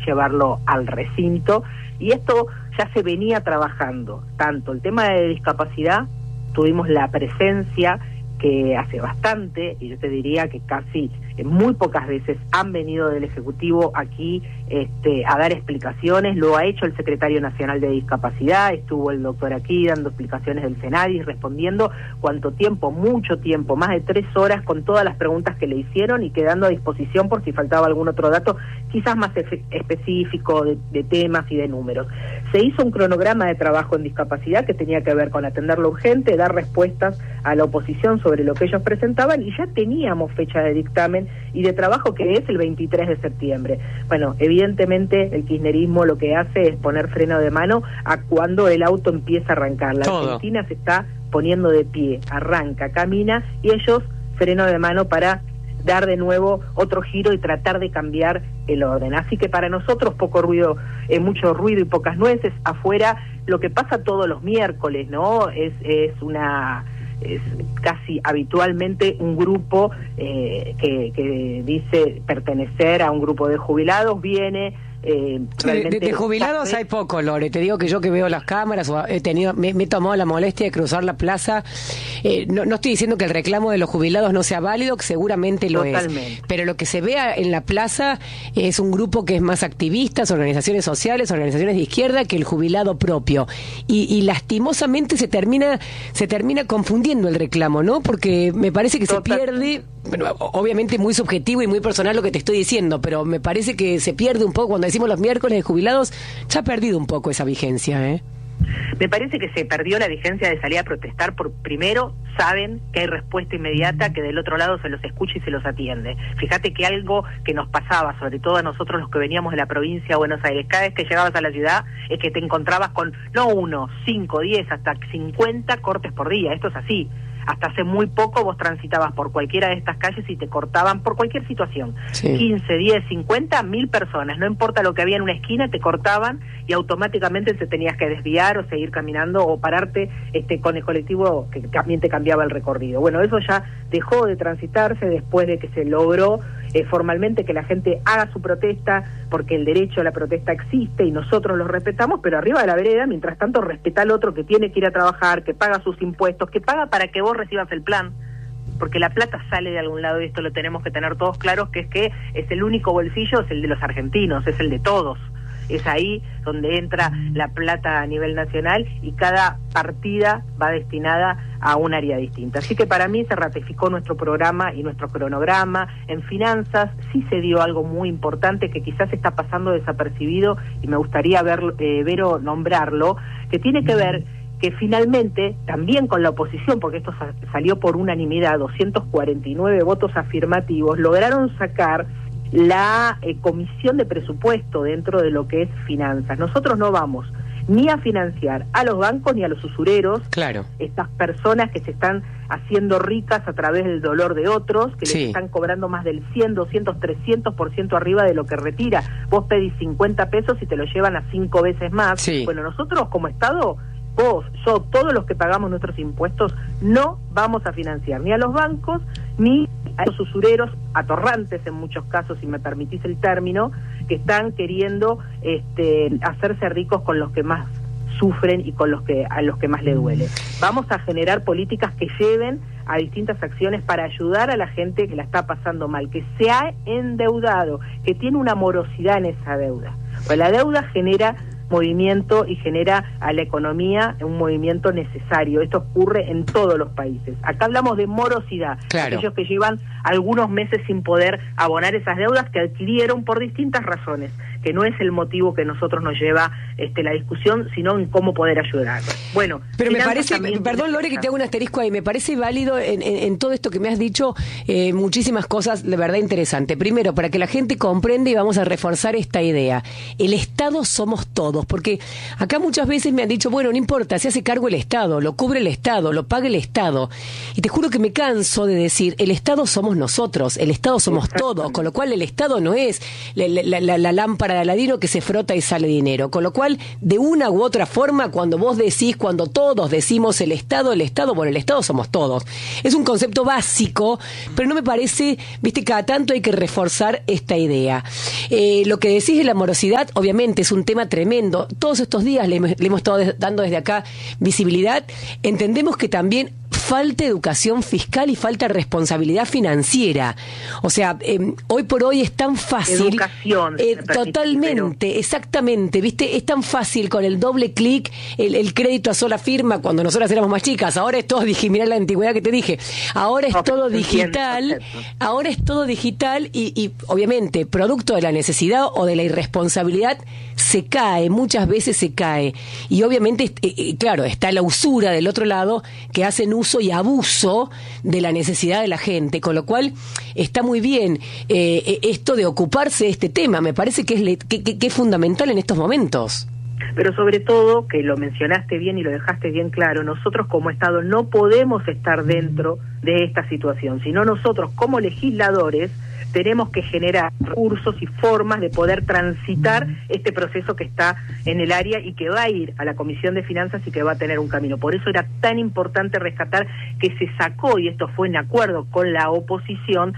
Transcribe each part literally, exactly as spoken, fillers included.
llevarlo al recinto, y esto ya se venía trabajando. Tanto el tema de discapacidad, tuvimos la presencia que hace bastante, y yo te diría que casi eh, muy pocas veces han venido del Ejecutivo aquí este, a dar explicaciones. Lo ha hecho el Secretario Nacional de Discapacidad, estuvo el doctor aquí dando explicaciones del Senadis, respondiendo cuánto tiempo, mucho tiempo, más de tres horas con todas las preguntas que le hicieron y quedando a disposición por si faltaba algún otro dato, quizás más específico de, de temas y de números. Se hizo un cronograma de trabajo en discapacidad que tenía que ver con atender lo urgente, dar respuestas a la oposición sobre lo que ellos presentaban, y ya teníamos fecha de dictamen y de trabajo, que es el veintitrés de septiembre. Bueno, evidentemente el kirchnerismo lo que hace es poner freno de mano a cuando el auto empieza a arrancar. La Todo. Argentina se está poniendo de pie, arranca, camina, y ellos freno de mano para dar de nuevo otro giro y tratar de cambiar el orden. Así que para nosotros poco ruido, eh, mucho ruido y pocas nueces. Afuera lo que pasa todos los miércoles, ¿no? Es, es una... es casi habitualmente un grupo eh, que, que dice pertenecer a un grupo de jubilados, viene... Eh, sí, de, de jubilados hay poco, Lore. Te digo que yo que veo las cámaras, o he tenido, me, me he tomado la molestia de cruzar la plaza. Eh, no, no estoy diciendo que el reclamo de los jubilados no sea válido, que seguramente lo Totalmente. es. Pero lo que se vea en la plaza es un grupo que es más activistas, organizaciones sociales, organizaciones de izquierda, que el jubilado propio. Y, y lastimosamente se termina, se termina confundiendo el reclamo, ¿no? Porque me parece que Totalmente. se pierde. Bueno, obviamente muy subjetivo y muy personal lo que te estoy diciendo, pero me parece que se pierde un poco cuando decimos los miércoles de jubilados, ya ha perdido un poco esa vigencia, ¿eh? Me parece que se perdió la vigencia de salir a protestar por, primero, saben que hay respuesta inmediata, que del otro lado se los escucha y se los atiende. Fíjate que algo que nos pasaba, sobre todo a nosotros los que veníamos de la provincia de Buenos Aires, cada vez que llegabas a la ciudad, es que te encontrabas con, no uno, cinco, diez, hasta cincuenta cortes por día. Esto es así. Hasta hace muy poco vos transitabas por cualquiera de estas calles y te cortaban por cualquier situación. Sí. quince, diez, cincuenta, mil personas. No importa lo que había en una esquina, te cortaban y automáticamente te tenías que desviar o seguir caminando o pararte este, con el colectivo que también te cambiaba el recorrido. Bueno, eso ya dejó de transitarse después de que se logró eh, formalmente que la gente haga su protesta, porque el derecho a la protesta existe y nosotros lo respetamos, pero arriba de la vereda, mientras tanto, respeta al otro que tiene que ir a trabajar, que paga sus impuestos, que paga para que vos recibas el plan, porque la plata sale de algún lado y esto lo tenemos que tener todos claros, que es que es el único bolsillo, es el de los argentinos, es el de todos. Es ahí donde entra la plata a nivel nacional y cada partida va destinada a un área distinta. Así que para mí se ratificó nuestro programa y nuestro cronograma. En finanzas sí se dio algo muy importante que quizás está pasando desapercibido y me gustaría ver, eh, ver o nombrarlo, que tiene que ver que finalmente, también con la oposición, porque esto sa- salió por unanimidad, doscientos cuarenta y nueve votos afirmativos, lograron sacar la eh, comisión de presupuesto dentro de lo que es finanzas. Nosotros no vamos ni a financiar a los bancos ni a los usureros, claro. Estas personas que se están haciendo ricas a través del dolor de otros, que sí. les están cobrando más del cien, doscientos, trescientos por ciento arriba de lo que retira. Vos pedís cincuenta pesos y te lo llevan a cinco veces más. Sí. Bueno, nosotros como Estado, vos, yo, todos los que pagamos nuestros impuestos, no vamos a financiar ni a los bancos ni a los usureros, atorrantes en muchos casos, si me permitís el término, que están queriendo este, hacerse ricos con los que más sufren y con los que a los que más le duele. Vamos a generar políticas que lleven a distintas acciones para ayudar a la gente que la está pasando mal, que se ha endeudado, que tiene una morosidad en esa deuda. Pues la deuda genera movimiento y genera a la economía un movimiento necesario. Esto ocurre en todos los países. Acá hablamos de morosidad, claro. Aquellos que llevan algunos meses sin poder abonar esas deudas que adquirieron por distintas razones, que no es el motivo que nosotros nos lleva este, la discusión, sino en cómo poder ayudar. Bueno, pero me parece, perdón Lore que te hago un asterisco ahí, me parece válido en, en, en todo esto que me has dicho, eh, muchísimas cosas de verdad interesantes. Primero, para que la gente comprenda y vamos a reforzar esta idea, el Estado somos todos, porque acá muchas veces me han dicho, bueno, no importa, se hace cargo el Estado, lo cubre el Estado, lo paga el Estado, y te juro que me canso de decir, el Estado somos nosotros, el Estado somos todos, con lo cual el Estado no es la, la, la, la lámpara de Aladino que se frota y sale dinero. Con lo cual, de una u otra forma, cuando vos decís, cuando todos decimos el Estado, el Estado, bueno, el Estado somos todos. Es un concepto básico, pero no me parece, viste, cada tanto hay que reforzar esta idea. Eh, lo que decís de la morosidad, obviamente, es un tema tremendo. Todos estos días le, le hemos estado dando desde acá visibilidad. Entendemos que también falta educación fiscal y falta responsabilidad financiera. O sea, eh, hoy por hoy es tan fácil. Educación. Eh, totalmente, pero... exactamente. ¿Viste? Es tan fácil con el doble clic, el, el crédito a sola firma, cuando nosotras éramos más chicas. Ahora es todo digital. Mirá la antigüedad que te dije. Ahora es no, todo digital. Ahora es todo digital y, y, obviamente, producto de la necesidad o de la irresponsabilidad, se cae. Muchas veces se cae. Y obviamente, eh, claro, está la usura del otro lado que hacen uso y abuso de la necesidad de la gente, con lo cual está muy bien eh, esto de ocuparse de este tema, me parece que es, le, que, que, que es fundamental en estos momentos. Pero sobre todo, que lo mencionaste bien y lo dejaste bien claro, nosotros como Estado no podemos estar dentro de esta situación, sino nosotros como legisladores tenemos que generar recursos y formas de poder transitar este proceso que está en el área y que va a ir a la Comisión de Finanzas y que va a tener un camino. Por eso era tan importante rescatar que se sacó, y esto fue en acuerdo con la oposición,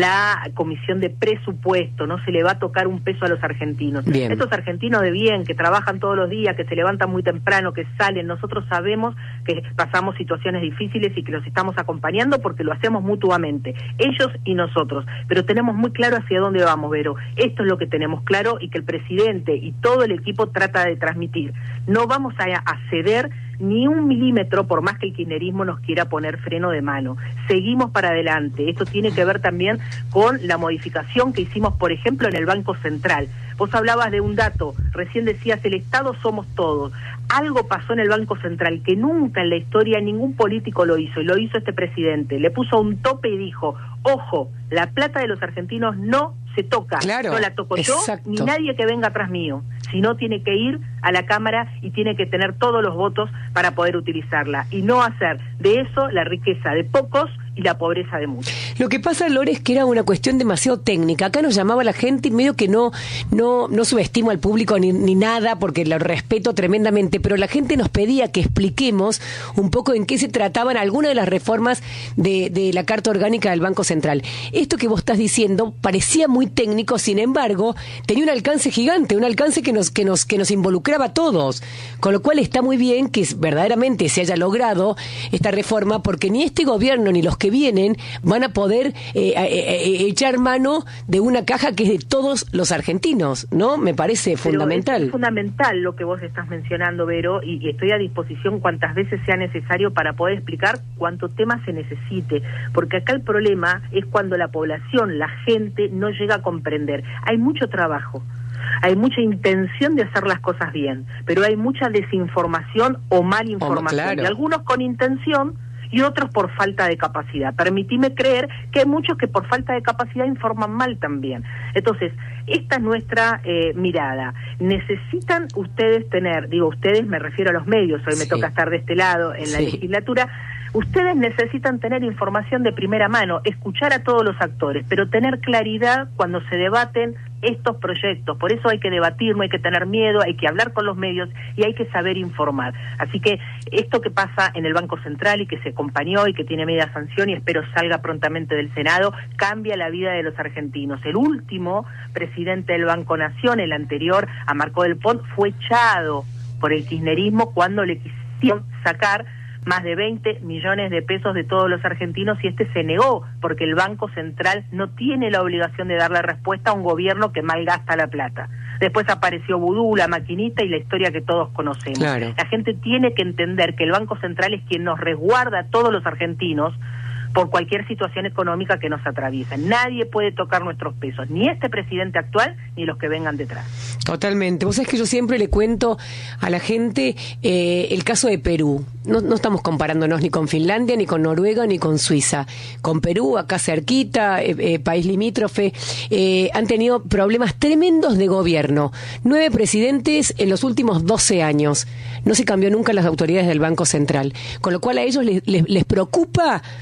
la Comisión de Presupuesto. No se le va a tocar un peso a los argentinos. Bien. Estos argentinos de bien, que trabajan todos los días, que se levantan muy temprano, que salen, nosotros sabemos que pasamos situaciones difíciles y que los estamos acompañando porque lo hacemos mutuamente, ellos y nosotros. Pero tenemos muy claro hacia dónde vamos, Vero. Esto es lo que tenemos claro y que el presidente y todo el equipo trata de transmitir. No vamos a, a ceder ni un milímetro, por más que el kirchnerismo nos quiera poner freno de mano. Seguimos para adelante. Esto tiene que ver también con la modificación que hicimos, por ejemplo, en el Banco Central. Vos hablabas de un dato, recién decías, el Estado somos todos. Algo pasó en el Banco Central que nunca en la historia ningún político lo hizo, y lo hizo este presidente. Le puso un tope y dijo, ojo, la plata de los argentinos no se toca, claro, no la toco exacto. yo, ni nadie que venga atrás mío. Si no, tiene que ir a la Cámara y tiene que tener todos los votos para poder utilizarla, y no hacer de eso la riqueza de pocos y la pobreza de muchos. Lo que pasa, Lore, es que era una cuestión demasiado técnica. Acá nos llamaba la gente y medio que no no no subestimo al público ni, ni nada, porque lo respeto tremendamente, pero la gente nos pedía que expliquemos un poco en qué se trataban algunas de las reformas de, de la Carta Orgánica del Banco Central. Esto que vos estás diciendo parecía muy técnico, sin embargo, tenía un alcance gigante, un alcance que nos que nos que nos involucraba a todos, con lo cual está muy bien que verdaderamente se haya logrado esta reforma, porque ni este gobierno ni los que vienen van a poder eh, eh, eh, echar mano de una caja que es de todos los argentinos, ¿no? Me parece Pero fundamental. Es fundamental lo que vos estás mencionando, Vero, y, y estoy a disposición cuantas veces sea necesario para poder explicar cuánto tema se necesite, porque acá el problema es cuando la población, la gente, no llega a comprender. Hay mucho trabajo, hay mucha intención de hacer las cosas bien, pero hay mucha desinformación o mal información, oh, claro. y algunos con intención y otros por falta de capacidad. Permitime creer que hay muchos que por falta de capacidad informan mal también. Entonces, esta es nuestra eh, mirada. Necesitan ustedes tener, digo ustedes, me refiero a los medios, hoy sí. me toca estar de este lado en la sí. legislatura, ustedes necesitan tener información de primera mano, escuchar a todos los actores, pero tener claridad cuando se debaten estos proyectos. Por eso hay que debatir, no hay que tener miedo, hay que hablar con los medios y hay que saber informar. Así que esto que pasa en el Banco Central y que se acompañó y que tiene media sanción y espero salga prontamente del Senado, cambia la vida de los argentinos. El último presidente del Banco Nación, el anterior a Marco del Pont, fue echado por el kirchnerismo cuando le quisieron sacar más de veinte millones de pesos de todos los argentinos, y este se negó porque el Banco Central no tiene la obligación de darle respuesta a un gobierno que malgasta la plata. Después apareció Vudú, la maquinita y la historia que todos conocemos. Claro. La gente tiene que entender que el Banco Central es quien nos resguarda a todos los argentinos por cualquier situación económica que nos atraviesa. Nadie puede tocar nuestros pesos, ni este presidente actual, ni los que vengan detrás. Totalmente. Vos sabés que yo siempre le cuento a la gente eh, el caso de Perú. No, no estamos comparándonos ni con Finlandia, ni con Noruega, ni con Suiza. Con Perú, acá cerquita, eh, eh, país limítrofe, eh, han tenido problemas tremendos de gobierno. Nueve presidentes en los últimos doce años. No se cambió nunca las autoridades del Banco Central. Con lo cual a ellos les, les, les preocupa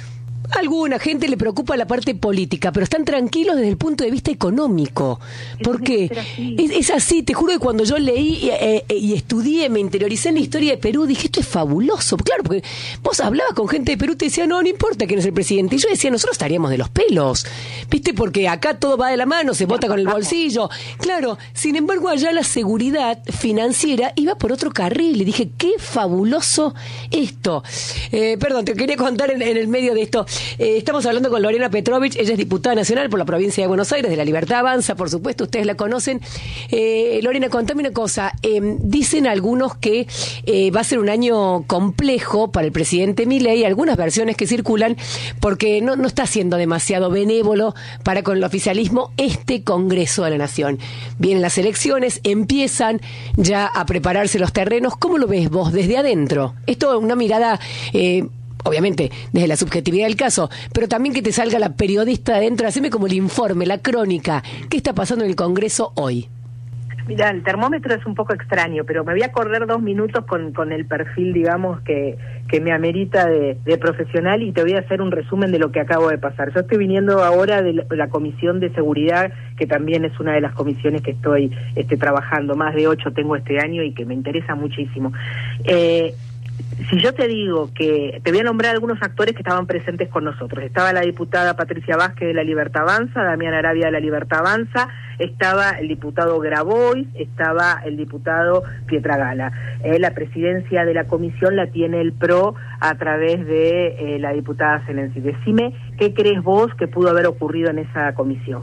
A alguna gente le preocupa la parte política, pero están tranquilos desde el punto de vista económico. ¿Por qué? Es, es así, te juro que cuando yo leí eh, eh, y estudié, me interioricé en la historia de Perú, dije, esto es fabuloso. Claro, porque vos hablabas con gente de Perú y te decía, no, no importa quién es el presidente. Y yo decía, nosotros estaríamos de los pelos, ¿viste? Porque acá todo va de la mano, se vota con el bolsillo. Claro, sin embargo, allá la seguridad financiera iba por otro carril. Y dije, qué fabuloso esto. Eh, perdón, te quería contar en, en el medio de esto. Eh, estamos hablando con Lorena Petrovich, ella es diputada nacional por la provincia de Buenos Aires, de La Libertad Avanza, por supuesto, ustedes la conocen. Eh, Lorena, contame una cosa, eh, dicen algunos que eh, va a ser un año complejo para el presidente Milei, algunas versiones que circulan, porque no, no está siendo demasiado benévolo para con el oficialismo este Congreso de la Nación. Vienen las elecciones, empiezan ya a prepararse los terrenos. ¿Cómo lo ves vos desde adentro? Esto es una mirada... Eh, obviamente, desde la subjetividad del caso, pero también que te salga la periodista de adentro, haceme como el informe, la crónica, ¿qué está pasando en el Congreso hoy? Mira, el termómetro es un poco extraño, pero me voy a correr dos minutos con, con el perfil, digamos, que, que me amerita de, de profesional, y te voy a hacer un resumen de lo que acabo de pasar. Yo estoy viniendo ahora de la, la Comisión de Seguridad, que también es una de las comisiones que estoy este, trabajando, más de ocho tengo este año y que me interesa muchísimo. Eh, Si yo te digo que, te voy a nombrar algunos actores que estaban presentes con nosotros. Estaba la diputada Patricia Vázquez de La Libertad Avanza, Damián Arabia de La Libertad Avanza, estaba el diputado Grabois, estaba el diputado Pietragala. Eh, la presidencia de la comisión la tiene el P R O a través de eh, la diputada Zelensi. Decime, ¿qué crees vos que pudo haber ocurrido en esa comisión?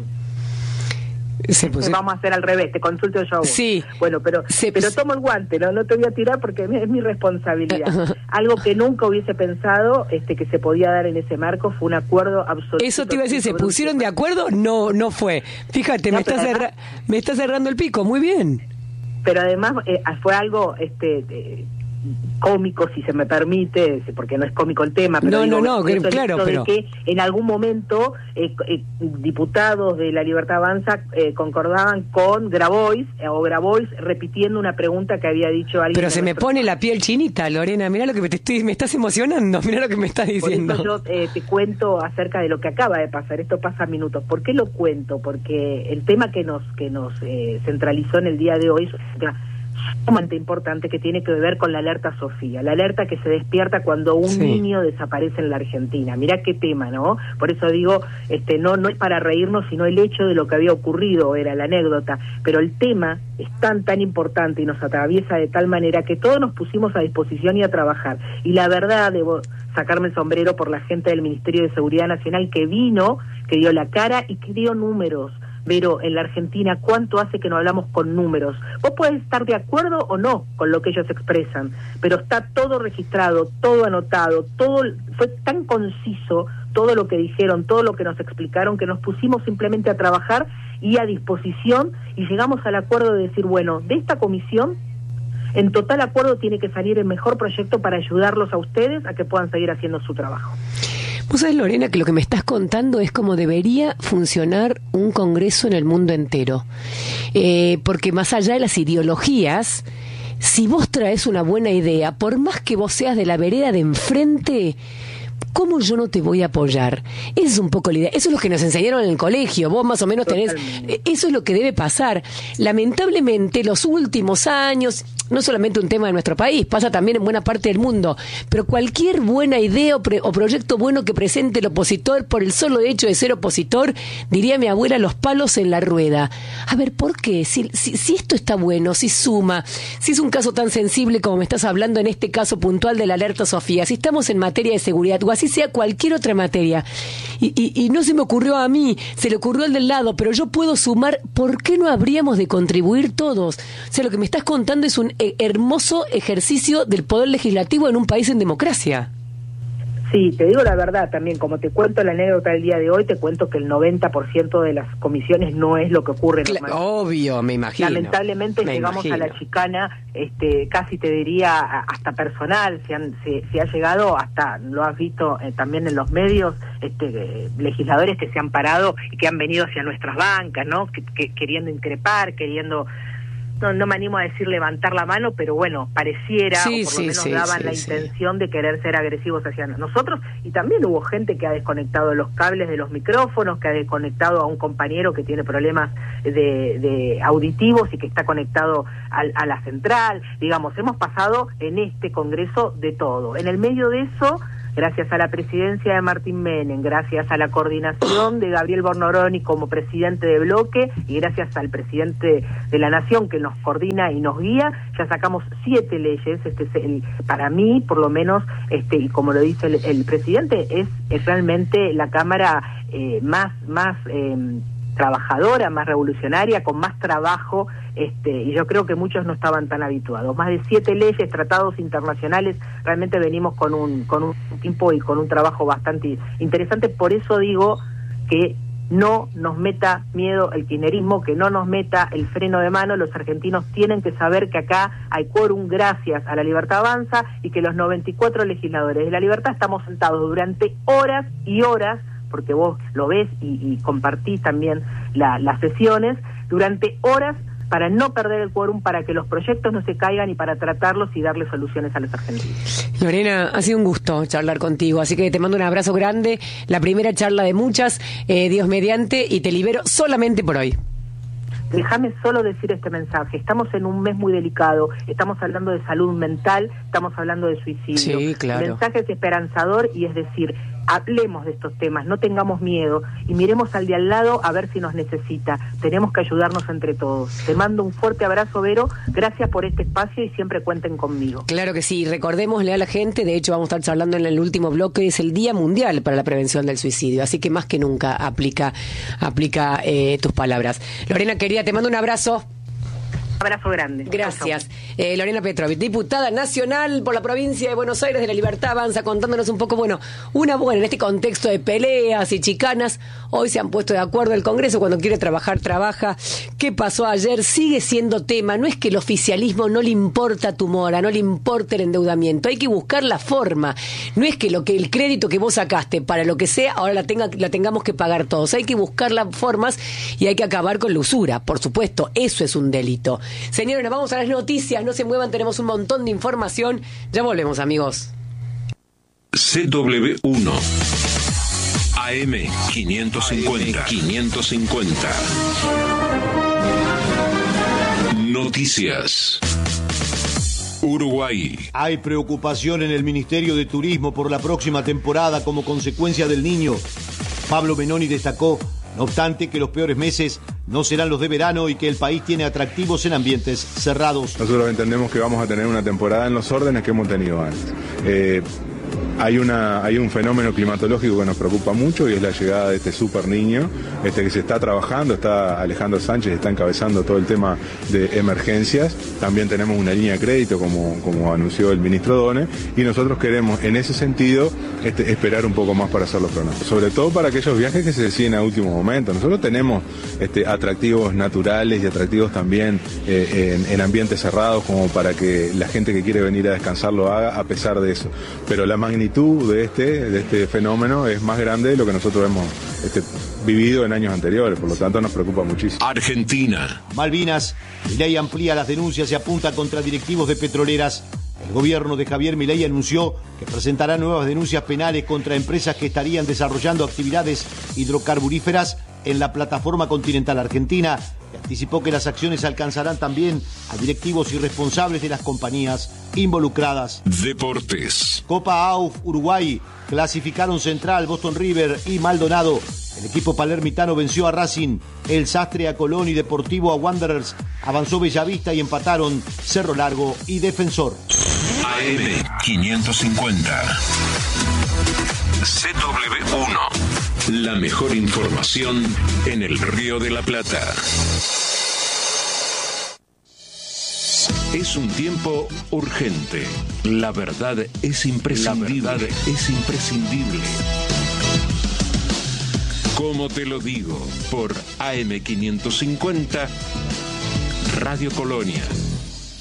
Se puso... Vamos a hacer al revés, te consulto yo a vos. Sí. Bueno, pero se... pero tomo el guante, no no te voy a tirar porque es mi responsabilidad. Algo que nunca hubiese pensado este que se podía dar en ese marco fue un acuerdo absoluto. Eso te iba a decir, ¿se pusieron de acuerdo? No, no fue. Fíjate, no, me, está además, cerra... me está cerrando el pico, muy bien. Pero además eh, fue algo... este eh, cómico, si se me permite, porque no es cómico el tema, pero no, digo, no, no, el claro, hecho pero... de que en algún momento eh, eh, diputados de La Libertad Avanza eh, concordaban con Grabois, eh, o Grabois repitiendo una pregunta que había dicho alguien. Pero se me pone país. La piel chinita, Lorena, mirá lo que me, te estoy, me estás emocionando, mirá lo que me estás diciendo. Por eso yo eh, te cuento acerca de lo que acaba de pasar, esto pasa minutos. ¿Por qué lo cuento? Porque el tema que nos, que nos eh, centralizó en el día de hoy es un tema sumamente importante que tiene que ver con la alerta Sofía, la alerta que se despierta cuando un sí. niño desaparece en la Argentina. Mirá qué tema, ¿no? Por eso digo, este no no es para reírnos, sino el hecho de lo que había ocurrido, era la anécdota, pero el tema es tan, tan importante y nos atraviesa de tal manera que todos nos pusimos a disposición y a trabajar. Y la verdad, debo sacarme el sombrero por la gente del Ministerio de Seguridad Nacional que vino, que dio la cara y que dio números. Pero en la Argentina, ¿cuánto hace que no hablamos con números? Vos podés estar de acuerdo o no con lo que ellos expresan, pero está todo registrado, todo anotado, todo fue tan conciso, todo lo que dijeron, todo lo que nos explicaron, que nos pusimos simplemente a trabajar y a disposición, y llegamos al acuerdo de decir, bueno, de esta comisión, en total acuerdo tiene que salir el mejor proyecto para ayudarlos a ustedes a que puedan seguir haciendo su trabajo. Vos sabés, Lorena, que lo que me estás contando es cómo debería funcionar un congreso en el mundo entero. Eh, porque más allá de las ideologías, si vos traes una buena idea, por más que vos seas de la vereda de enfrente, ¿cómo yo no te voy a apoyar? Esa es un poco la idea. Eso es lo que nos enseñaron en el colegio. Vos más o menos tenés... Eso es lo que debe pasar. Lamentablemente, los últimos años... No solamente un tema de nuestro país, pasa también en buena parte del mundo, pero cualquier buena idea o, pre, o proyecto bueno que presente el opositor por el solo hecho de ser opositor, diría mi abuela, los palos en la rueda. A ver, ¿por qué? Si, si, si esto está bueno, si suma, si es un caso tan sensible como me estás hablando en este caso puntual de la alerta Sofía, si estamos en materia de seguridad o así sea cualquier otra materia, y, y, y no se me ocurrió a mí, se le ocurrió al del lado, pero yo puedo sumar, ¿por qué no habríamos de contribuir todos? O sea, lo que me estás contando es un hermoso ejercicio del poder legislativo en un país en democracia. Sí, te digo la verdad también, como te cuento la anécdota del día de hoy, te cuento que el noventa por ciento de las comisiones no es lo que ocurre Cla- normalmente. Obvio, me imagino. Lamentablemente me llegamos imagino. a la chicana, este, casi te diría hasta personal, se, han, se, se ha llegado hasta, lo has visto eh, también en los medios, este, eh, legisladores que se han parado y que han venido hacia nuestras bancas, ¿no? Que, que, queriendo increpar, queriendo... no, no me animo a decir levantar la mano, pero bueno, pareciera, sí, o por sí, lo menos sí, daban sí, la sí. intención de querer ser agresivos hacia nosotros, y también hubo gente que ha desconectado los cables de los micrófonos, que ha desconectado a un compañero que tiene problemas de, de auditivos y que está conectado a, a la central. Digamos, hemos pasado en este Congreso de todo. En el medio de eso, gracias a la presidencia de Martín Menem, gracias a la coordinación de Gabriel Bornoroni como presidente de bloque y gracias al presidente de la Nación que nos coordina y nos guía, ya sacamos siete leyes. Este es el, para mí, por lo menos, este y como lo dice el, el presidente, es, es realmente la Cámara eh, más más eh, trabajadora, más revolucionaria, con más trabajo, este, y yo creo que muchos no estaban tan habituados. Más de siete leyes, tratados internacionales, realmente venimos con un, con un tiempo y con un trabajo bastante interesante. Por eso digo que no nos meta miedo el kirchnerismo, que no nos meta el freno de mano. Los argentinos tienen que saber que acá hay quórum gracias a La Libertad Avanza y que los noventa y cuatro legisladores de La Libertad estamos sentados durante horas y horas, porque vos lo ves y, y compartís también la, las sesiones, durante horas para no perder el quórum, para que los proyectos no se caigan y para tratarlos y darle soluciones a los argentinos. Lorena, ha sido un gusto charlar contigo, así que te mando un abrazo grande, la primera charla de muchas, eh, Dios mediante, y te libero solamente por hoy. Déjame solo decir este mensaje. Estamos en un mes muy delicado, estamos hablando de salud mental, estamos hablando de suicidio. Sí, claro. El mensaje es esperanzador y es decir, hablemos de estos temas, no tengamos miedo y miremos al de al lado a ver si nos necesita. Tenemos que ayudarnos entre todos. Te mando un fuerte abrazo, Vero, gracias por este espacio y siempre cuenten conmigo. Claro que sí, recordémosle a la gente, de hecho vamos a estar charlando en el último bloque, es el Día Mundial para la Prevención del Suicidio, así que más que nunca aplica, aplica eh, tus palabras. Lorena, querida, te mando un abrazo. Abrazo grande. Gracias. Eh, Lorena Petrovich, diputada nacional por la provincia de Buenos Aires de La Libertad Avanza, contándonos un poco, bueno, una buena en este contexto de peleas y chicanas. Hoy se han puesto de acuerdo el Congreso, cuando quiere trabajar, trabaja. ¿Qué pasó ayer? Sigue siendo tema. No es que el oficialismo no le importa tu mora, no le importa el endeudamiento. Hay que buscar la forma. No es que lo que el crédito que vos sacaste para lo que sea, ahora la, tenga, la tengamos que pagar todos. Hay que buscar las formas y hay que acabar con la usura. Por supuesto, eso es un delito. Señores, nos vamos a las noticias, no se muevan, tenemos un montón de información. Ya volvemos, amigos. C W uno A M quinientos cincuenta. quinientos cincuenta. Noticias. Uruguay. Hay preocupación en el Ministerio de Turismo por la próxima temporada como consecuencia del Niño. Pablo Benoni destacó, no obstante, que los peores meses no serán los de verano y que el país tiene atractivos en ambientes cerrados. Nosotros entendemos que vamos a tener una temporada en los órdenes que hemos tenido antes. Eh, Hay, una, hay un fenómeno climatológico que nos preocupa mucho y es la llegada de este super niño este que se está trabajando. Está Alejandro Sánchez, está encabezando todo el tema de emergencias. También tenemos una línea de crédito como, como anunció el ministro Done, y nosotros queremos en ese sentido este, esperar un poco más para hacer los pronósticos, sobre todo para aquellos viajes que se deciden a último momento. Nosotros tenemos este, atractivos naturales y atractivos también eh, en, en ambientes cerrados, como para que la gente que quiere venir a descansar lo haga a pesar de eso, pero la magnitud de este, de este fenómeno es más grande de lo que nosotros hemos este, vivido en años anteriores, por lo tanto nos preocupa muchísimo. Argentina. Malvinas, Milei amplía las denuncias y apunta contra directivos de petroleras. El gobierno de Javier Milei anunció que presentará nuevas denuncias penales contra empresas que estarían desarrollando actividades hidrocarburíferas en la plataforma continental argentina, y anticipó que las acciones alcanzarán también a directivos y responsables de las compañías involucradas. Deportes. Copa A U F Uruguay, clasificaron Central, Boston River y Maldonado. El equipo palermitano venció a Racing, el Sastre a Colón y Deportivo a Wanderers. Avanzó Bellavista y empataron Cerro Largo y Defensor. A M quinientos cincuenta. C W uno. La mejor información en el Río de la Plata. Es un tiempo urgente. La verdad es imprescindible. La verdad es imprescindible. Como te lo digo, por A M quinientos cincuenta, Radio Colonia.